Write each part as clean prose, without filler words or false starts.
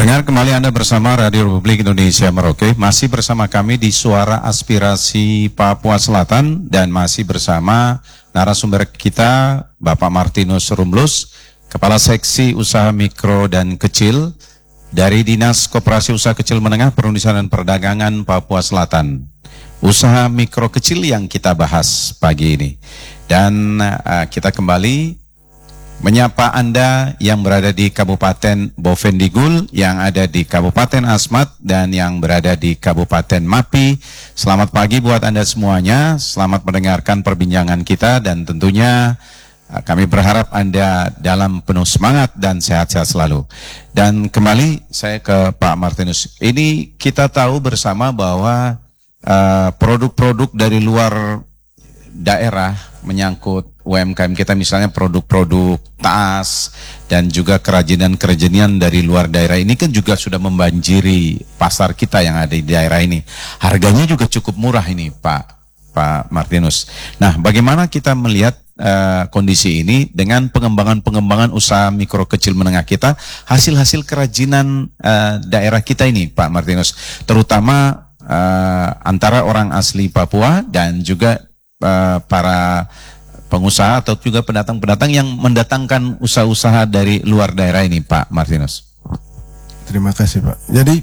Pendengar, kembali Anda bersama Radio Republik Indonesia Merauke. Masih bersama kami di Suara Aspirasi Papua Selatan dan masih bersama narasumber kita Bapak Martinus Rumlus, Kepala Seksi Usaha Mikro dan Kecil dari Dinas Koperasi Usaha Kecil Menengah Perindustrian dan Perdagangan Papua Selatan. Usaha mikro kecil yang kita bahas pagi ini. Dan kita kembali menyapa Anda yang berada di Kabupaten Bovendigul, yang ada di Kabupaten Asmat, dan yang berada di Kabupaten Mapi. Selamat pagi buat Anda semuanya, selamat mendengarkan perbincangan kita, dan tentunya kami berharap Anda dalam penuh semangat dan sehat-sehat selalu. Dan kembali saya ke Pak Martinus. Ini kita tahu bersama bahwa produk-produk dari luar daerah menyangkut UMKM kita, misalnya produk-produk tas dan juga kerajinan-kerajinan dari luar daerah ini kan juga sudah membanjiri pasar kita yang ada di daerah ini. Harganya juga cukup murah ini Pak Martinus. Nah, bagaimana kita melihat kondisi ini dengan pengembangan usaha mikro kecil menengah kita, hasil-hasil kerajinan daerah kita ini Pak Martinus, terutama antara orang asli Papua dan juga para pengusaha atau juga pendatang-pendatang yang mendatangkan usaha-usaha dari luar daerah ini, Pak Martinus. Terima kasih, Pak. Jadi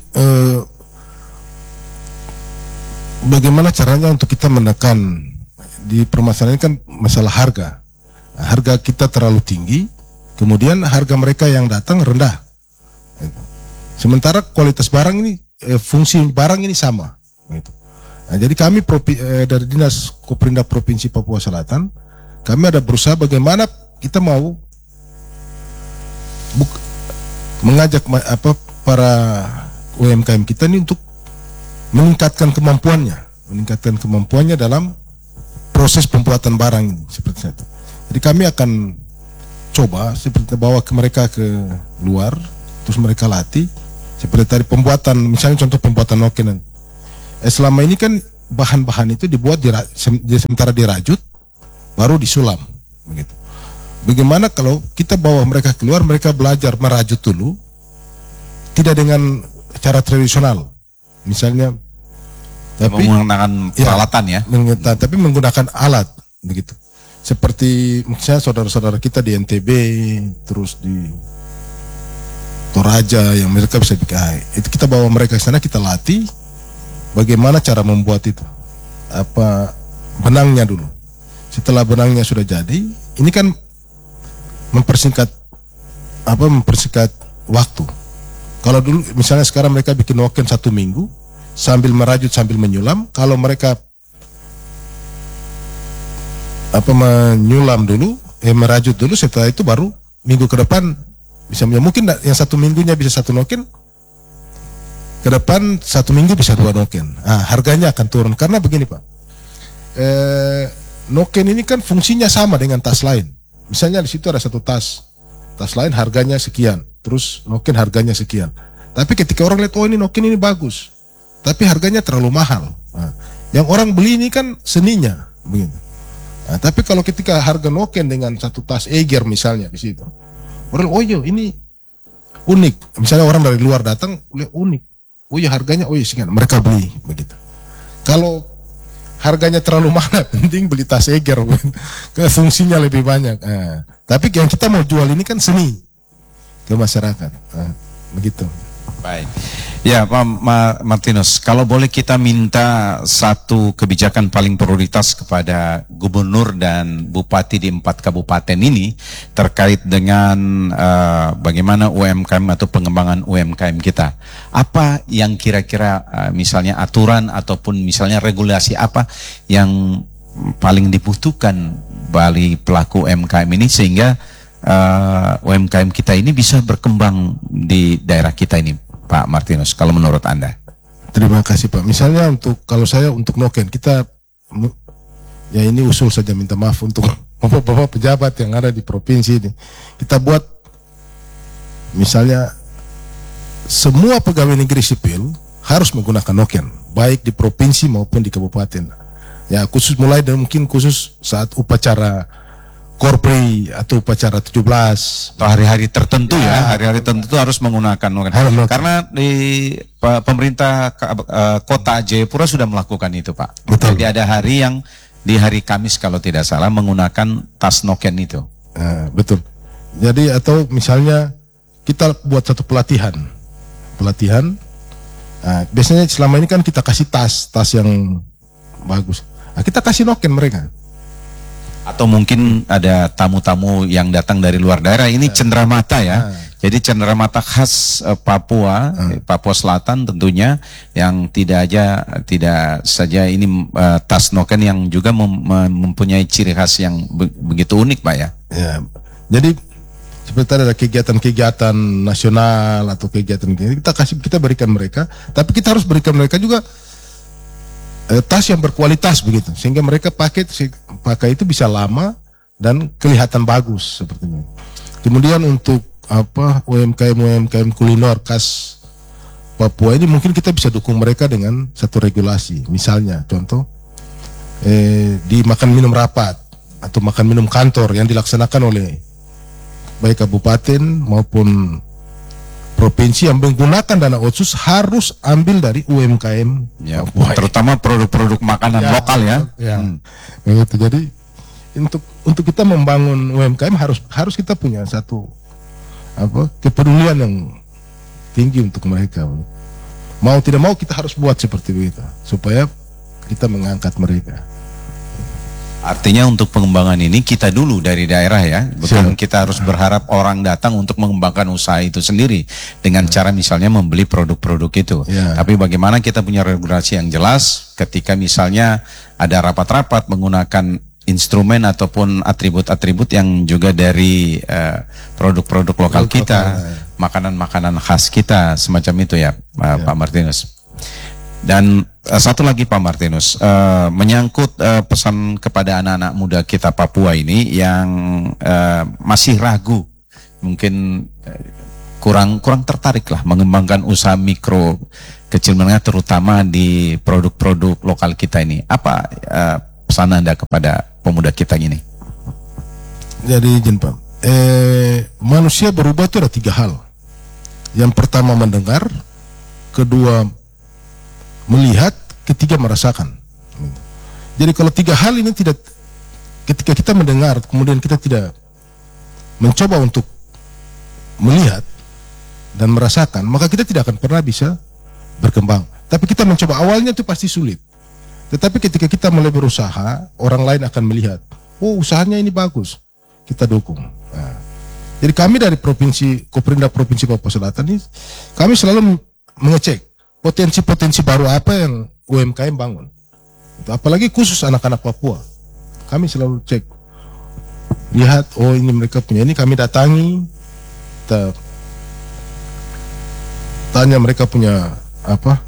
bagaimana caranya untuk kita menekan di permasalahan ini kan masalah harga. Harga kita terlalu tinggi, kemudian harga mereka yang datang rendah. Sementara kualitas barang ini, fungsi barang ini sama. Gitu. Nah, jadi kami dari Dinas Koperindah Provinsi Papua Selatan, kami ada berusaha bagaimana kita mau mengajak para UMKM kita ini untuk meningkatkan kemampuannya dalam proses pembuatan barang ini, seperti itu. Jadi kami akan coba seperti bawa mereka ke luar, terus mereka latih seperti tadi pembuatan, misalnya contoh pembuatan noken. Selama ini kan bahan-bahan itu dibuat sementara dirajut baru disulam begitu. Bagaimana kalau kita bawa mereka keluar, mereka belajar merajut dulu, tidak dengan cara tradisional misalnya, tapi menggunakan peralatan tapi menggunakan alat begitu. Seperti misalnya saudara-saudara kita di NTB, terus di Toraja yang mereka bisa bikin, itu kita bawa mereka ke sana, kita latih bagaimana cara membuat itu, benangnya dulu. Setelah benangnya sudah jadi, ini kan mempersingkat waktu. Kalau dulu misalnya sekarang mereka bikin noken 1 minggu sambil merajut sambil menyulam. Kalau mereka menyulam dulu, merajut dulu, setelah itu baru minggu ke depan bisa, mungkin yang 1 minggunya bisa 1 noken, ke depan 1 minggu bisa 2 noken. Harganya akan turun karena begini, Pak. Noken ini kan fungsinya sama dengan tas lain. Misalnya di situ ada 1 tas lain harganya sekian, terus noken harganya sekian. Tapi ketika orang lihat, oh ini noken ini bagus, tapi harganya terlalu mahal. Yang orang beli ini kan seninya, begini. Tapi kalau ketika harga noken dengan 1 tas Eiger misalnya di situ, orang, oh iya ini unik. Misalnya orang dari luar datang, lihat unik. Oh iya harganya, oh iya sekian, mereka beli begitu. Kalau harganya terlalu mahal, penting beli tas Eiger, fungsinya lebih banyak. Tapi yang kita mau jual ini kan seni ke masyarakat, begitu. Baik, ya Pak Martinus, kalau boleh kita minta satu kebijakan paling prioritas kepada Gubernur dan Bupati di 4 kabupaten ini terkait dengan bagaimana UMKM atau pengembangan UMKM kita. Apa yang kira-kira misalnya aturan ataupun misalnya regulasi apa yang paling dibutuhkan bagi pelaku UMKM ini sehingga UMKM kita ini bisa berkembang di daerah kita ini, Pak Martinus, kalau menurut Anda? Terima kasih, Pak. Misalnya kalau saya untuk noken, kita ya ini usul saja, minta maaf untuk bapak-bapak pejabat yang ada di provinsi ini. Kita buat misalnya semua pegawai negeri sipil harus menggunakan noken, baik di provinsi maupun di kabupaten. Ya khusus mulai dari mungkin khusus saat upacara korpri atau upacara 17 atau hari-hari tertentu ya, hari-hari tertentu harus menggunakan. Karena di pemerintah kota Jayapura sudah melakukan itu, Pak. Betul. Jadi ada hari yang di hari Kamis kalau tidak salah menggunakan tas noken itu. Betul. Jadi atau misalnya kita buat satu pelatihan. Biasanya selama ini kan kita kasih tas yang bagus. Kita kasih noken mereka. Atau mungkin ada tamu-tamu yang datang dari luar daerah. Ini cenderamata ya. Jadi cenderamata khas Papua, Papua Selatan tentunya, yang tidak saja ini tas noken yang juga mempunyai ciri khas yang begitu unik, Pak ya. Ya. Jadi seperti ada kegiatan-kegiatan nasional atau kegiatan kita berikan mereka, tapi kita harus berikan mereka juga tas yang berkualitas begitu, sehingga mereka pakai itu bisa lama dan kelihatan bagus sepertinya. Kemudian untuk UMKM kuliner khas Papua ini mungkin kita bisa dukung mereka dengan satu regulasi, misalnya contoh di makan minum rapat atau makan minum kantor yang dilaksanakan oleh baik kabupaten maupun provinsi yang menggunakan dana otsus harus ambil dari UMKM ya, terutama produk-produk makanan lokal ya. Begitu. Jadi untuk kita membangun UMKM harus kita punya satu kepedulian yang tinggi untuk mereka. Mau tidak mau kita harus buat seperti itu supaya kita mengangkat mereka. Artinya untuk pengembangan ini kita dulu dari daerah ya, bukan kita harus berharap orang datang untuk mengembangkan usaha itu sendiri dengan cara misalnya membeli produk-produk itu. Tapi bagaimana kita punya regulasi yang jelas ketika misalnya ada rapat-rapat menggunakan instrumen ataupun atribut-atribut yang juga dari produk-produk lokal kita, makanan-makanan khas kita semacam itu ya, Pak Martinus. Dan satu lagi Pak Martinus, menyangkut pesan kepada anak-anak muda kita Papua ini yang masih ragu, mungkin kurang tertarik lah mengembangkan usaha mikro kecil menengah terutama di produk-produk lokal kita ini. Apa pesan Anda kepada pemuda kita ini? Jadi izin Pak, manusia berubah itu ada 3 hal. Yang pertama mendengar, kedua melihat, ketiga merasakan. Jadi kalau 3 hal ini ketika kita mendengar, kemudian kita tidak mencoba untuk melihat dan merasakan, maka kita tidak akan pernah bisa berkembang. Tapi kita mencoba, awalnya itu pasti sulit. Tetapi ketika kita mulai berusaha, orang lain akan melihat, oh usahanya ini bagus, kita dukung. Jadi kami dari Koprinda Provinsi Papua Selatan ini, kami selalu mengecek potensi-potensi baru apa yang UMKM bangun. Apalagi khusus anak-anak Papua. Kami selalu cek. Lihat, oh ini mereka punya ini, kami datangi. Kita tanya mereka punya apa,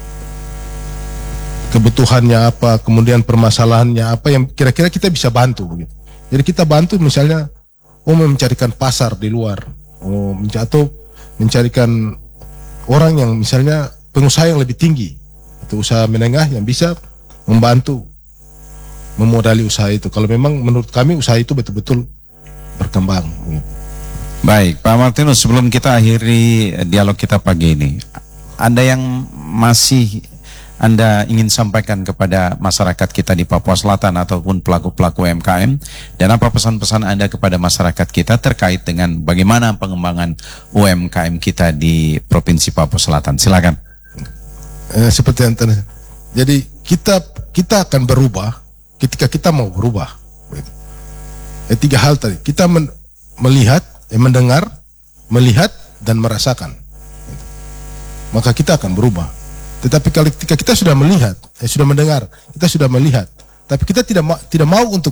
kebutuhannya apa, kemudian permasalahannya apa yang kira-kira kita bisa bantu begitu. Jadi kita bantu misalnya, mencarikan pasar di luar, atau mencarikan orang yang misalnya pengusaha yang lebih tinggi atau usaha menengah yang bisa membantu memodali usaha itu. Kalau memang menurut kami usaha itu betul-betul berkembang. Baik, Pak Martinus, sebelum kita akhiri dialog kita pagi ini, ada yang masih Anda ingin sampaikan kepada masyarakat kita di Papua Selatan ataupun pelaku-pelaku UMKM, dan apa pesan-pesan Anda kepada masyarakat kita terkait dengan bagaimana pengembangan UMKM kita di Provinsi Papua Selatan? Silakan. Seperti yang tadi, jadi kita akan berubah ketika kita mau berubah. 3 hal tadi, kita melihat, mendengar, melihat dan merasakan, maka kita akan berubah. Tetapi kalau ketika kita sudah melihat, sudah mendengar, kita sudah melihat, tapi kita tidak mau untuk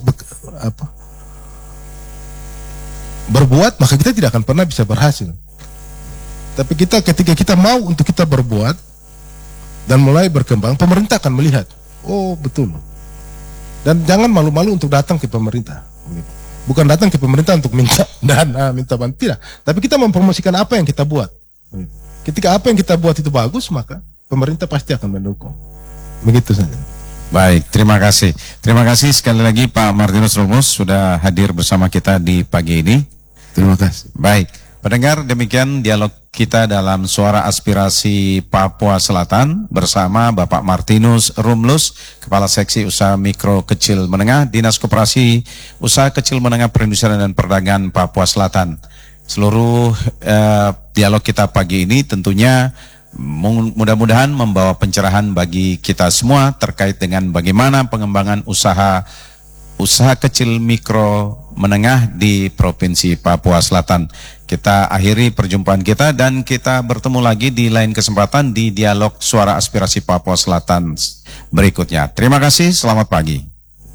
berbuat, maka kita tidak akan pernah bisa berhasil. Tapi ketika kita mau untuk kita berbuat dan mulai berkembang, pemerintah akan melihat, oh betul. Dan jangan malu-malu untuk datang ke pemerintah. Bukan datang ke pemerintah untuk minta dana, minta bantuan, tidak. Tapi kita mempromosikan apa yang kita buat. Ketika apa yang kita buat itu bagus, maka pemerintah pasti akan mendukung. Begitu saja. Baik, terima kasih. Terima kasih sekali lagi Pak Martinus Rumus sudah hadir bersama kita di pagi ini. Terima kasih. Baik, pendengar, demikian dialog kita dalam Suara Aspirasi Papua Selatan bersama Bapak Martinus Rumlus, Kepala Seksi Usaha Mikro Kecil Menengah, Dinas Koperasi Usaha Kecil Menengah Perindustrian dan Perdagangan Papua Selatan. Seluruh dialog kita pagi ini tentunya mudah-mudahan membawa pencerahan bagi kita semua terkait dengan bagaimana pengembangan usaha kecil mikro menengah di Provinsi Papua Selatan. Kita akhiri perjumpaan kita dan kita bertemu lagi di lain kesempatan di dialog Suara Aspirasi Papua Selatan berikutnya. Terima kasih, selamat pagi.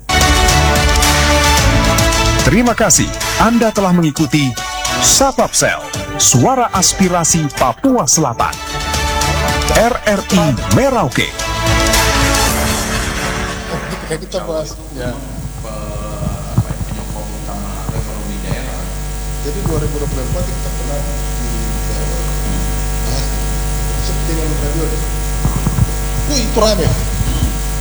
Terima kasih Anda telah mengikuti Sapapsel, Suara Aspirasi Papua Selatan. RRI Merauke. Kita bahas ya. Penyokong utama ekonomi daerah. Jadi 2024 kita pernah di Jawa bahas konsep dengan radio. Itu rame.